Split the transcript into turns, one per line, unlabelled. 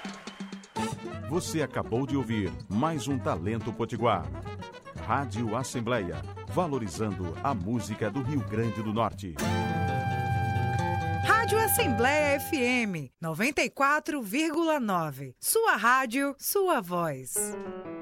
Você acabou de ouvir mais um Talento Potiguar. Rádio Assembleia, valorizando a música do Rio Grande do Norte.
Rádio Assembleia FM 94,9. Sua rádio, sua voz.